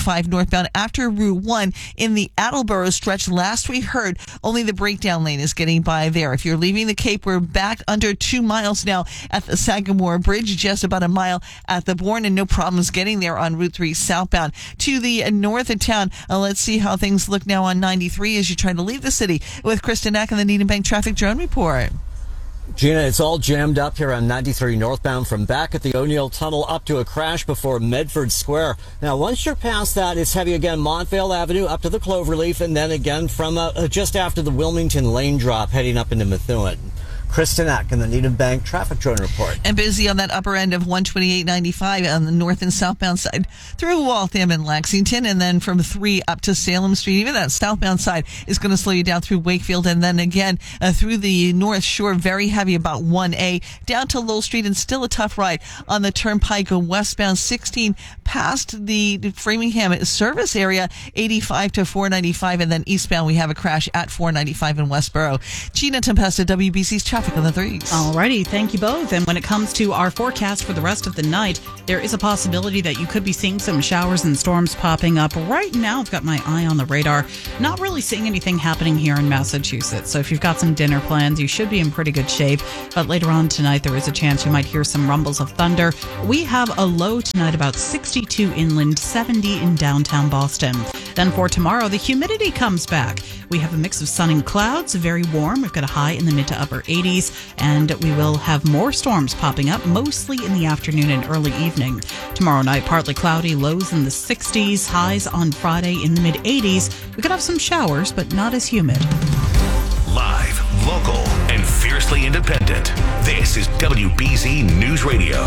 eighty-five northbound after Route one in the Attleboro stretch. Last we heard, only the breakdown lane is getting by there. If you're leaving the Cape, we're back under two miles now at the Sagamore Bridge, just about a mile at the Bourne, and no problems getting there on Route three southbound. To the north of town, uh, let's see how things look now on ninety-three as you try to leave the city with Kristen Eck and the Needham Bank Traffic Drone Report. Gina, it's all jammed up here on ninety-three northbound from back at the O'Neill Tunnel up to a crash before Medford Square. Now, once you're past that, it's heavy again, Montvale Avenue up to the Cloverleaf, and then again from uh, just after the Wilmington Lane drop heading up into Methuen. Kristen Eck and the Needham Bank Traffic Drone Report. And busy on that upper end of one twenty-eight ninety-five on the north and southbound side through Waltham and Lexington, and then from three up to Salem Street. Even that southbound side is going to slow you down through Wakefield, and then again uh, through the North Shore, very heavy about one A down to Lowell Street, and still a tough ride on the Turnpike westbound sixteen past the Framingham service area, eighty-five to four ninety-five, and then eastbound we have a crash at four ninety-five in Westboro. Gina Tempesta, W B C's Traffic on the threes. Alrighty, thank you both. And when it comes to our forecast for the rest of the night, there is a possibility that you could be seeing some showers and storms popping up. Right now, I've got my eye on the radar. Not really seeing anything happening here in Massachusetts. So if you've got some dinner plans, you should be in pretty good shape. But later on tonight, there is a chance you might hear some rumbles of thunder. We have a low tonight about sixty-two inland, seventy in downtown Boston. Then for tomorrow, the humidity comes back. We have a mix of sun and clouds, very warm. We've got a high in the mid to upper eighties. And we will have more storms popping up, mostly in the afternoon and early evening. Tomorrow night, partly cloudy, lows in the sixties, highs on Friday in the mid eighties. We could have some showers, but not as humid. Live, local, and fiercely independent. This is W B Z News Radio.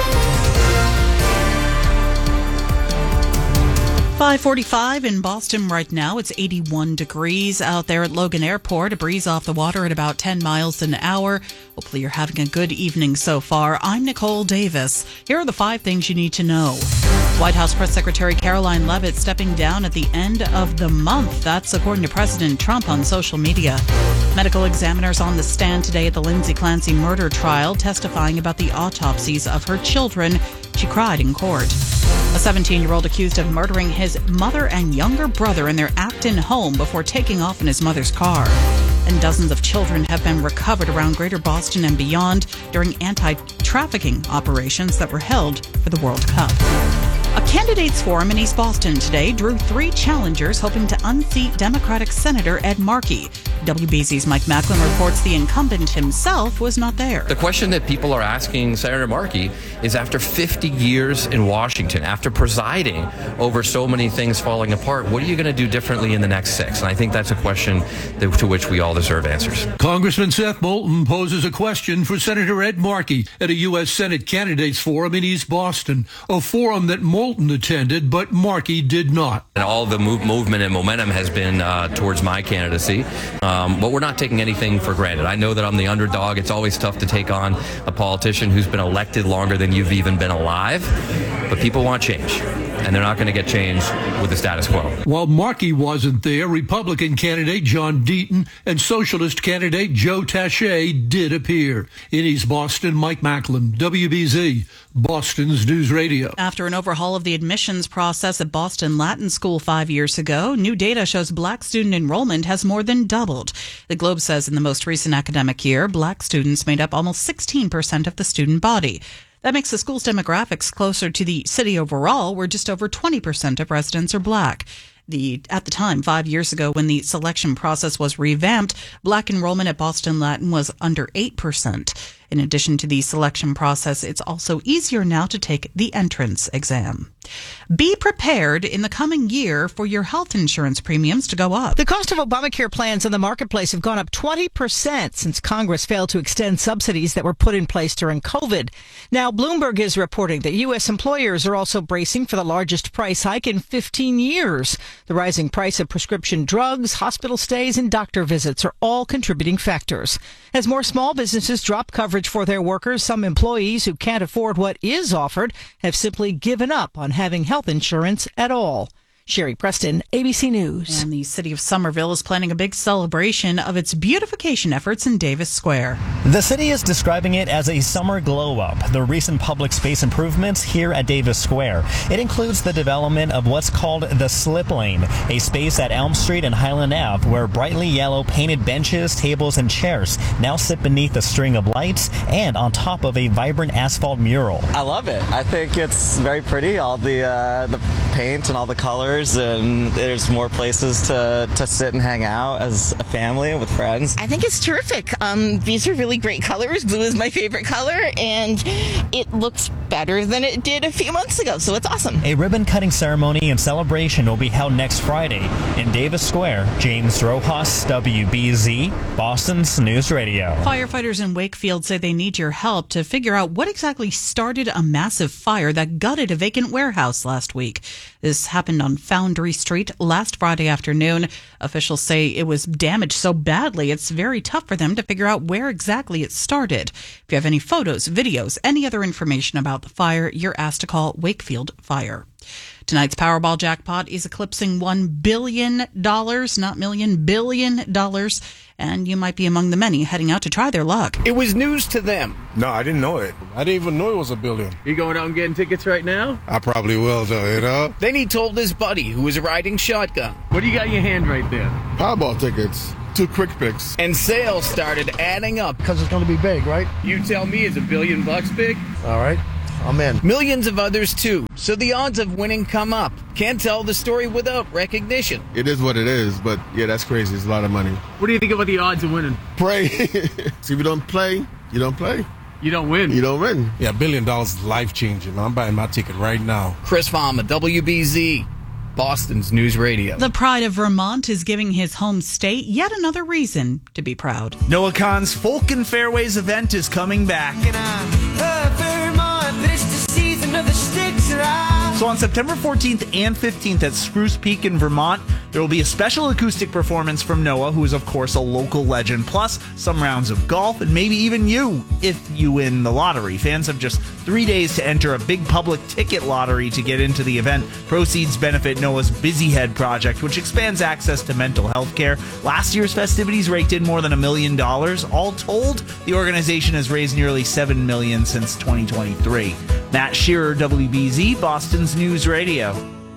five forty-five in Boston right now. It's eighty-one degrees out there at Logan Airport. A breeze off the water at about ten miles an hour. Hopefully you're having a good evening so far. I'm Nicole Davis. Here are the five things you need to know. White House Press Secretary Caroline Leavitt stepping down at the end of the month. That's according to President Trump on social media. Medical examiners on the stand today at the Lindsay Clancy murder trial testifying about the autopsies of her children. She cried in court. A seventeen-year-old accused of murdering his mother and younger brother in their Acton home before taking off in his mother's car. And dozens of children have been recovered around Greater Boston and beyond during anti-trafficking operations that were held for the World Cup. A candidates forum in East Boston today drew three challengers hoping to unseat Democratic Senator Ed Markey. W B Z's Mike Macklin reports the incumbent himself was not there. The question that people are asking Senator Markey is, after fifty years in Washington, after presiding over so many things falling apart, what are you going to do differently in the next six? And I think that's a question that, to which we all deserve answers. Congressman Seth Moulton poses a question for Senator Ed Markey at a U S Senate candidates forum in East Boston, a forum that Moulton attended, but Markey did not. And all the move, movement and momentum has been uh, towards my candidacy, um, but we're not taking anything for granted. I know that I'm the underdog. It's always tough to take on a politician who's been elected longer than you've even been alive, but people want change, and they're not going to get change with the status quo. While Markey wasn't there, Republican candidate John Deaton and Socialist candidate Joe Taché did appear. In East Boston, Mike Macklin, W B Z, Boston's News Radio. After an overhaul of the admissions process at Boston Latin School five years ago, new data shows black student enrollment has more than doubled. The Globe says in the most recent academic year, black students made up almost sixteen percent of the student body. That makes the school's demographics closer to the city overall, where just over twenty percent of residents are black. The, at the time, five years ago, when the selection process was revamped, black enrollment at Boston Latin was under eight percent. In addition to the selection process, it's also easier now to take the entrance exam. Be prepared in the coming year for your health insurance premiums to go up. The cost of Obamacare plans in the marketplace have gone up twenty percent since Congress failed to extend subsidies that were put in place during COVID. Now, Bloomberg is reporting that U S employers are also bracing for the largest price hike in fifteen years. The rising price of prescription drugs, hospital stays, and doctor visits are all contributing factors. As more small businesses drop coverage for their workers, some employees who can't afford what is offered have simply given up on having health insurance at all. Sherry Preston, A B C News. And the city of Somerville is planning a big celebration of its beautification efforts in Davis Square. The city is describing it as a summer glow-up, the recent public space improvements here at Davis Square. It includes the development of what's called the Slip Lane, a space at Elm Street and Highland Avenue where brightly yellow painted benches, tables, and chairs now sit beneath a string of lights and on top of a vibrant asphalt mural. I love it. I think it's very pretty, all the uh, the paint and all the colors, and there's more places to, to sit and hang out as a family with friends. I think it's terrific. Um, these are really great colors. Blue is my favorite color, and it looks better than it did a few months ago, so it's awesome. A ribbon-cutting ceremony and celebration will be held next Friday in Davis Square. James Rojas, W B Z, Boston's News Radio. Firefighters in Wakefield say they need your help to figure out what exactly started a massive fire that gutted a vacant warehouse last week. This happened on Foundry Street last Friday afternoon. Officials say it was damaged so badly it's very tough for them to figure out where exactly it started. If you have any photos, videos, any other information about the fire, you're asked to call Wakefield Fire. Tonight's Powerball jackpot is eclipsing one billion dollars, not million, billion dollars. And you might be among the many heading out to try their luck. It was news to them. No, I didn't know it. I didn't even know it was a billion. You going out and getting tickets right now? I probably will, though, you know? Then he told his buddy, who was riding shotgun. What do you got in your hand right there? Powerball tickets. Two quick picks. And sales started adding up. Because it's going to be big, right? You tell me, is a billion bucks big? All right. I'm in. Millions of others, too. So the odds of winning come up. Can't tell the story without recognition. It is what it is, but yeah, that's crazy. It's a lot of money. What do you think about the odds of winning? Pray. See, if you don't play, you don't play. You don't win. You don't win. Yeah, a billion dollars is life-changing. I'm buying my ticket right now. Chris Farmer, W B Z, Boston's News Radio. The pride of Vermont is giving his home state yet another reason to be proud. Noah Kahan's Folk and Fairways event is coming back. So on September fourteenth and fifteenth at Spruce Peak in Vermont, there will be a special acoustic performance from Noah, who is of course a local legend, plus some rounds of golf and maybe even you, if you win the lottery. Fans have just three days to enter a big public ticket lottery to get into the event. Proceeds benefit Noah's Busy Head project, which expands access to mental health care. Last year's festivities raked in more than a million dollars. All told, the organization has raised nearly seven million dollars since twenty twenty-three. Matt Shearer, W B Z, Boston's News Radio.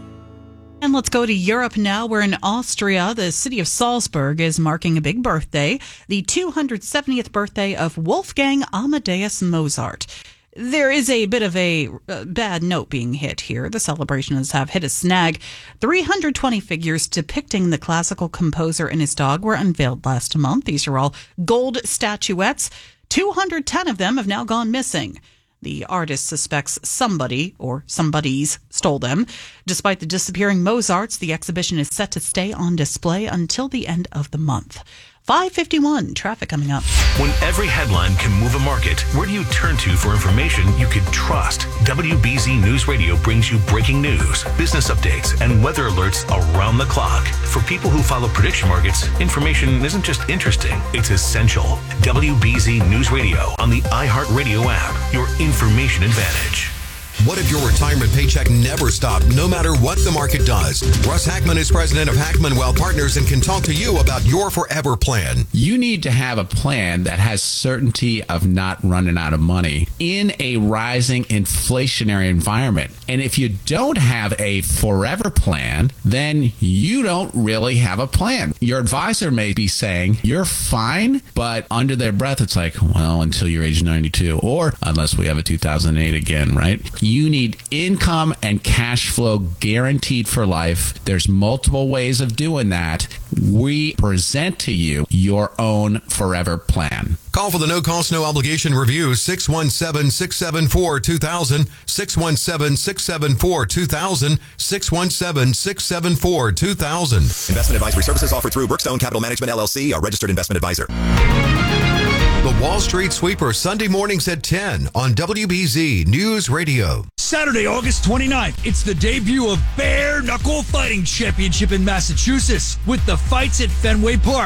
And let's go to Europe now, where in Austria, the city of Salzburg is marking a big birthday, the two hundred seventieth birthday of Wolfgang Amadeus Mozart. There is a bit of a uh, bad note being hit here. The celebrations have hit a snag. three hundred twenty figures depicting the classical composer and his dog were unveiled last month. These are all gold statuettes. two hundred ten of them have now gone missing. The artist suspects somebody or somebodies stole them. Despite the disappearing Mozarts, the exhibition is set to stay on display until the end of the month. five fifty-one, traffic coming up. When every headline can move a market, where do you turn to for information you can trust? W B Z News Radio brings you breaking news, business updates, and weather alerts around the clock. For people who follow prediction markets, information isn't just interesting, it's essential. W B Z News Radio on the iHeartRadio app, your information advantage. What if your retirement paycheck never stopped, no matter what the market does? Russ Hackman is president of Hackman Wealth Partners and can talk to you about your forever plan. You need to have a plan that has certainty of not running out of money in a rising inflationary environment. And if you don't have a forever plan, then you don't really have a plan. Your advisor may be saying, you're fine, but under their breath, it's like, well, until you're age ninety-two, or unless we have a two thousand eight again, right? You need income and cash flow guaranteed for life. There's multiple ways of doing that. We present to you your own forever plan. Call for the no-cost, no-obligation review, six one seven, six seven four, two thousand, six one seven, six seven four, two thousand, six one seven, six seven four, two thousand. Investment advisory services offered through Brookstone Capital Management, L L C, a registered investment advisor. The Wall Street Sweeper, Sunday mornings at ten on W B Z News Radio. Saturday, August twenty-ninth, it's the debut of Bare Knuckle Fighting Championship in Massachusetts with the fights at Fenway Park.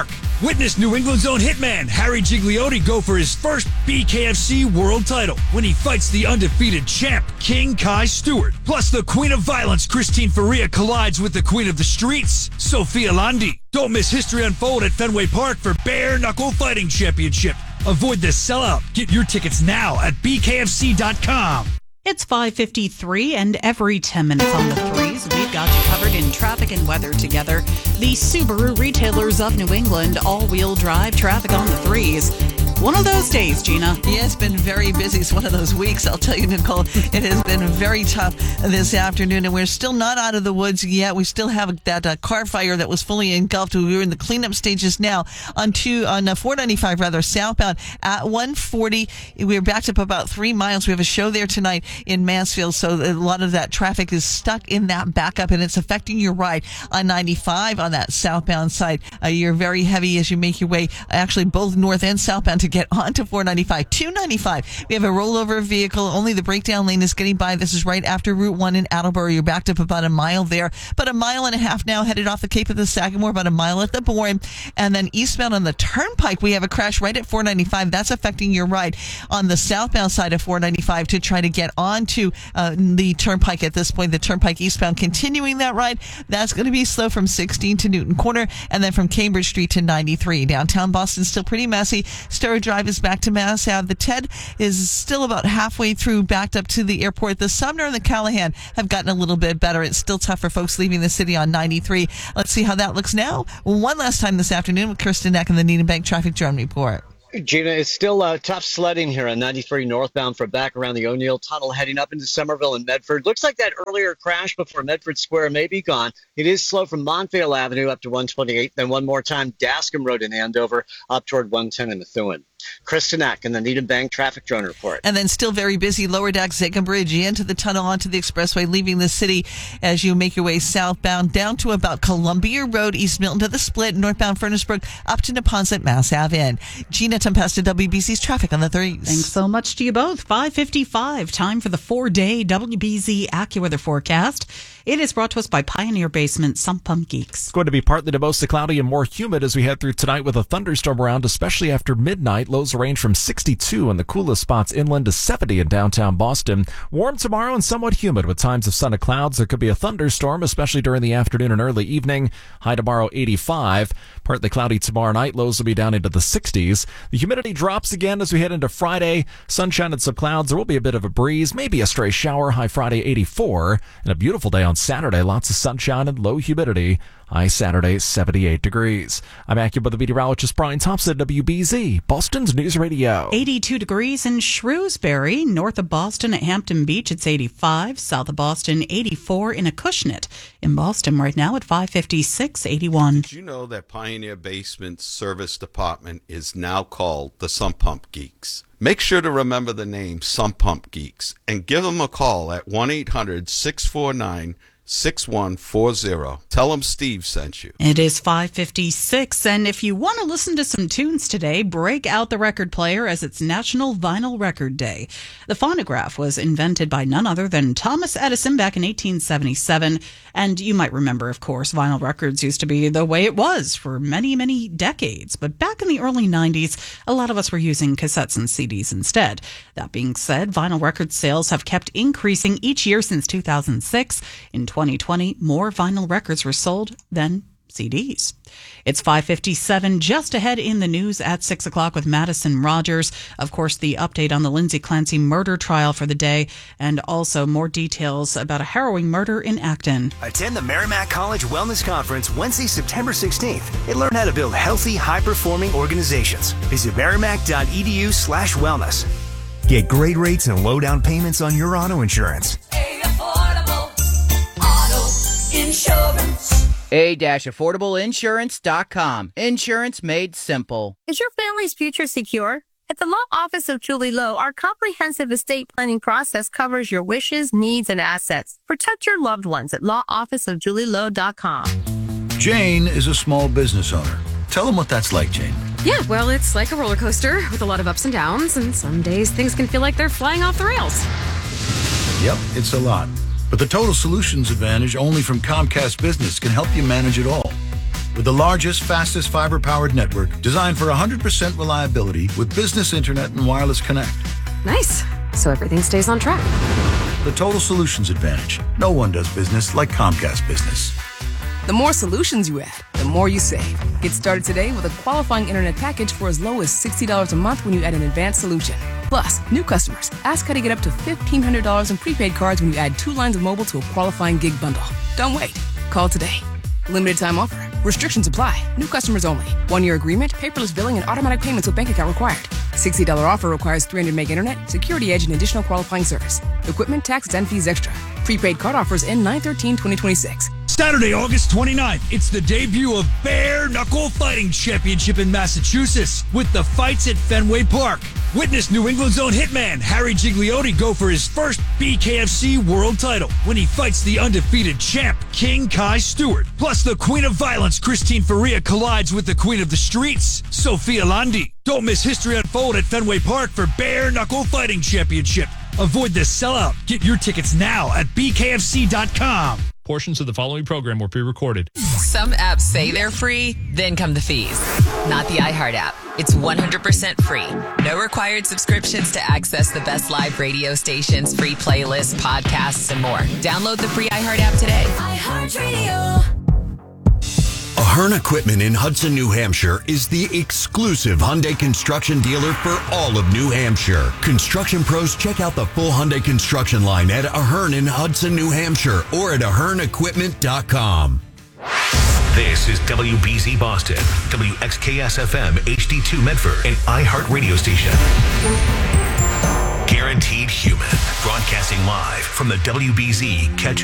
Witness New England's own hitman, Harry Gigliotti, go for his first B K F C world title when he fights the undefeated champ, King Kai Stewart. Plus, the queen of violence, Christine Faria, collides with the queen of the streets, Sophia Landi. Don't miss history unfold at Fenway Park for Bare Knuckle Fighting Championship. Avoid the sellout. Get your tickets now at B K F C dot com. It's five fifty-three, and every ten minutes on the threes, we've got you covered in traffic and weather together. The Subaru retailers of New England, all-wheel drive traffic on the threes. One of those days, Gina. Yeah, it's been very busy. It's one of those weeks, I'll tell you, Nicole. It has been very tough this afternoon, and we're still not out of the woods yet. We still have that uh, car fire that was fully engulfed. We were in the cleanup stages now on two on uh, four ninety-five, rather, southbound at one forty. We're backed up about three miles. We have a show there tonight in Mansfield, so a lot of that traffic is stuck in that backup, and it's affecting your ride on ninety-five on that southbound side. Uh, you're very heavy as you make your way, actually, both north and southbound to get onto four ninety-five. two ninety-five, we have a rollover vehicle. Only the breakdown lane is getting by. This is right after Route one in Attleboro. You're backed up about a mile there, but a mile and a half now headed off the Cape of the Sagamore, about a mile at the Bourne, and then eastbound on the Turnpike, we have a crash right at four ninety-five. That's affecting your ride on the southbound side of four ninety-five to try to get onto uh, the Turnpike at this point. The Turnpike eastbound continuing that ride. That's going to be slow from sixteen to Newton Corner, and then from Cambridge Street to ninety-three. Downtown Boston still pretty messy. Star Drive is back to Mass Ave. The Ted is still about halfway through, backed up to the airport. The Sumner and the Callahan have gotten a little bit better. It's still tough for folks leaving the city on ninety-three. Let's see how that looks now. One last time this afternoon with Kirsten Eck and the Needham Bank Traffic Drone Report. Gina, it's still uh, tough sledding here on ninety-three northbound for back around the O'Neill Tunnel heading up into Somerville and Medford. Looks like that earlier crash before Medford Square may be gone. It is slow from Montvale Avenue up to one twenty-eight. Then one more time, Dascombe Road in Andover up toward one ten in Methuen. Kristen Eck and the Needham Bank Traffic Drone Report. And then still very busy, Lower Deck, Zagan Bridge, into the tunnel, onto the expressway, leaving the city as you make your way southbound down to about Columbia Road, East Milton to the Split, northbound Furnace Brook, up to Neponset, Mass Ave. Gina Tempesta, W B C's Traffic on the threes. Thanks so much to you both. five fifty-five, time for the four-day W B Z AccuWeather forecast. It is brought to us by Pioneer Basement Sump Pump Geeks. It's going to be partly to mostly cloudy and more humid as we head through tonight with a thunderstorm around, especially after midnight. Lows range from sixty-two in the coolest spots inland to seventy in downtown Boston. Warm tomorrow and somewhat humid with times of sun and clouds. There could be a thunderstorm, especially during the afternoon and early evening. High tomorrow, eighty-five. Partly cloudy tomorrow night. Lows will be down into the sixties. The humidity drops again as we head into Friday. Sunshine and some clouds. There will be a bit of a breeze, maybe a stray shower. High Friday, eighty-four. And a beautiful day on Saturday. Lots of sunshine and low humidity. High Saturday, seventy-eight degrees. I'm AccuWeather meteorologist Brian Thompson, W B Z, Boston's News Radio. eighty-two degrees in Shrewsbury. North of Boston at Hampton Beach, it's eighty-five. South of Boston, eighty-four. In Acushnet. In Boston right now at five fifty-six, eighty-one. Did you know that Pioneer Basement Service Department is now called the Sump Pump Geeks? Make sure to remember the name Sump Pump Geeks and give them a call at one eight hundred six four nine six one four zero. Tell them Steve sent you. It is five fifty-six, and if you want to listen to some tunes today, break out the record player as it's National Vinyl Record Day. The phonograph was invented by none other than Thomas Edison back in eighteen seventy-seven, and you might remember, of course, vinyl records used to be the way it was for many, many decades. But back in the early nineties, a lot of us were using cassettes and C Ds instead. That being said, vinyl record sales have kept increasing each year since two thousand six. In twenty twenty, more vinyl records were sold than C Ds. It's five fifty-seven, just ahead in the news at six o'clock with Madison Rogers. Of course, the update on the Lindsay Clancy murder trial for the day, and also more details about a harrowing murder in Acton. Attend the Merrimack College Wellness Conference Wednesday, September sixteenth, and learn how to build healthy, high-performing organizations. Visit merrimack.edu slash wellness. Get great rates and low down payments on your auto insurance. Insurance. a dash affordable insurance dot com. Insurance made simple. Is your family's future secure? At the Law Office of Julie Lowe, our comprehensive estate planning process covers your wishes, needs, and assets. Protect your loved ones at law office of julie lowe dot com. Jane is a small business owner. Tell them what that's like, Jane. Yeah, well, it's like a roller coaster with a lot of ups and downs, and some days things can feel like they're flying off the rails. Yep, it's a lot. But the Total Solutions Advantage only from Comcast Business can help you manage it all. with the largest, fastest fiber-powered network designed for one hundred percent reliability with business internet and wireless connect. Nice. So everything stays on track. The Total Solutions Advantage. No one does business like Comcast Business. The more solutions you add, the more you save. Get started today with a qualifying internet package for as low as sixty dollars a month when you add an advanced solution. Plus, new customers, ask how to get up to fifteen hundred dollars in prepaid cards when you add two lines of mobile to a qualifying gig bundle. Don't wait. Call today. Limited time offer. Restrictions apply. New customers only. One-year agreement, paperless billing, and automatic payments with bank account required. sixty dollars offer requires three hundred meg internet, security edge, and additional qualifying service. Equipment, taxes, and fees extra. Prepaid card offers end nine thirteen twenty twenty-six. Saturday, August twenty-ninth, it's the debut of Bare Knuckle Fighting Championship in Massachusetts with the fights at Fenway Park. Witness New England's own hitman Harry Gigliotti go for his first B K F C world title when he fights the undefeated champ King Kai Stewart. Plus, the Queen of Violence Christine Faria collides with the Queen of the Streets Sophia Landi. Don't miss history unfold at Fenway Park for Bare Knuckle Fighting Championship. Avoid the sellout. Get your tickets now at B K F C dot com. Portions of the following program were pre-recorded. Some apps say they're free, then come the fees. Not the iHeart app. It's one hundred percent free. No required subscriptions to access the best live radio stations, free playlists, podcasts, and more. Download the free iHeart app today. iHeartRadio. Ahern Equipment in Hudson, New Hampshire is the exclusive Hyundai construction dealer for all of New Hampshire. Construction pros, check out the full Hyundai construction line at Ahern in Hudson, New Hampshire or at ahern equipment dot com. This is W B Z Boston, W X K S F M H D two Medford, and iHeart Radio Station. Guaranteed Human, broadcasting live from the W B Z Catch